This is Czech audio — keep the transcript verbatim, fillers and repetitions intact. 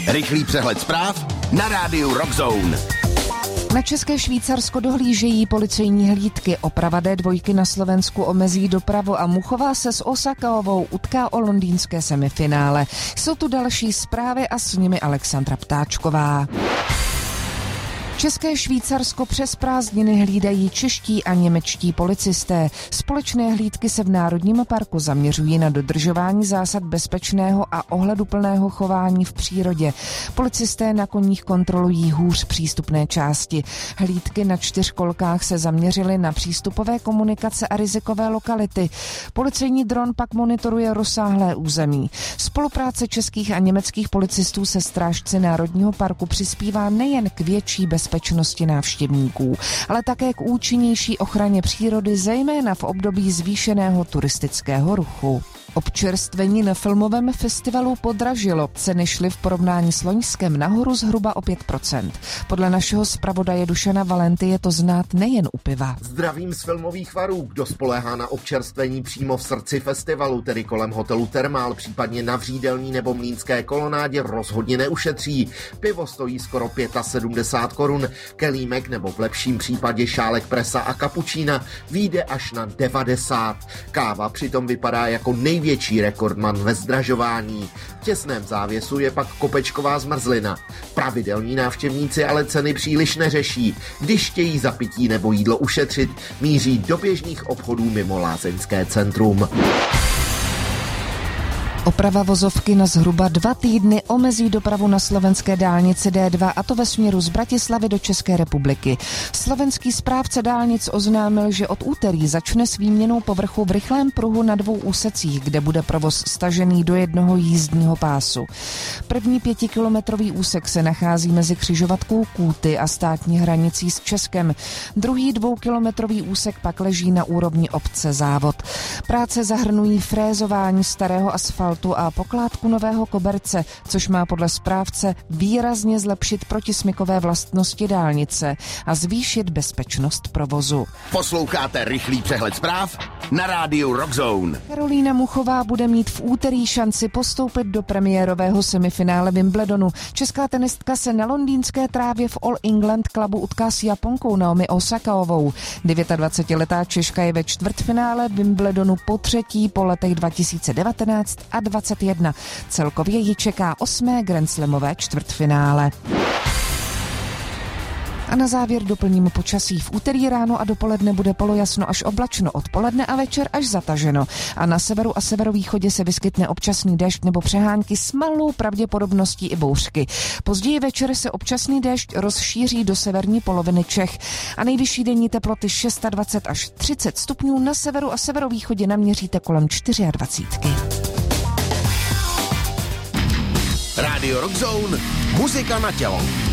Rychlý přehled zpráv na rádiu Rock Zone. Na České Švýcarsko dohlížejí policejní hlídky. Oprava D dva na Slovensku omezí dopravu a Muchová se s Osakaovou utká o londýnské semifinále. Jsou tu další zprávy a s nimi Alexandra Ptáčková. České Švýcarsko přes prázdniny hlídají čeští a němečtí policisté. Společné hlídky se v Národním parku zaměřují na dodržování zásad bezpečného a ohleduplného chování v přírodě. Policisté na koních kontrolují hůř přístupné části. Hlídky na čtyřkolkách se zaměřily na přístupové komunikace a rizikové lokality. Policejní dron pak monitoruje rozsáhlé území. Spolupráce českých a německých policistů se strážci Národního parku přispívá nejen k větší bezpečnosti bezpečnosti návštěvníků, ale také k účinnější ochraně přírody, zejména v období zvýšeného turistického ruchu. Občerstvení na filmovém festivalu podražilo. Ceny šly v porovnání s loňskem nahoru zhruba o pět procent. Podle našeho zpravodaje Dušana Valenty je to znát nejen u piva. Zdravím z filmových varů. Kdo spoléhá na občerstvení přímo v srdci festivalu, tedy kolem hotelu Thermal, případně na Vřídelní nebo Mlýnské kolonádě, rozhodně neušetří. Pivo stojí skoro sedmdesát pět korun, kelímek nebo v lepším případě šálek presa a kapučína vyjde až na devadesát. Káva přitom vypadá jako největší Větší rekordman ve zdražování. V těsném závěsu je pak kopečková zmrzlina. Pravidelní návštěvníci ale ceny příliš neřeší. Když chtějí za pití nebo jídlo ušetřit, míří do běžných obchodů mimo lázeňské centrum. Oprava vozovky na zhruba dva týdny omezí dopravu na slovenské dálnici D dva, a to ve směru z Bratislavy do České republiky. Slovenský správce dálnic oznámil, že od úterý začne s výměnou povrchu v rychlém pruhu na dvou úsecích, kde bude provoz stažený do jednoho jízdního pásu. První pětikilometrový úsek se nachází mezi křižovatkou Kůty a státní hranicí s Českem. Druhý dvoukilometrový úsek pak leží na úrovni obce Závod. Práce zahrnují frézování starého asfaltu a pokládku nového koberce, což má podle správce výrazně zlepšit protismykové vlastnosti dálnice a zvýšit bezpečnost provozu. Posloucháte rychlý přehled zpráv na rádiu Rock Zone. Karolína Muchová bude mít v úterý šanci postoupit do premiérového semifinále Wimbledonu. Česká tenistka se na londýnské trávě v All England Clubu utká s Japonkou Naomi Osakaovou. dvacetidevítiletá Češka je ve čtvrtfinále Wimbledonu po třetí po letech dva tisíce devatenáct a dvacet jedna. Celkově ji čeká osmé grandslamové čtvrtfinále. A na závěr doplním počasí. V úterý ráno a dopoledne bude polojasno až oblačno, odpoledne a večer až zataženo. A na severu a severovýchodě se vyskytne občasný déšť nebo přehánky s malou pravděpodobností i bouřky. Později večer se občasný déšť rozšíří do severní poloviny Čech. A nejvyšší denní teploty dvacet šest až třicet stupňů, na severu a severovýchodě naměříte kolem dvacet čtyři. Radio Rock Zone, muzika na tělo.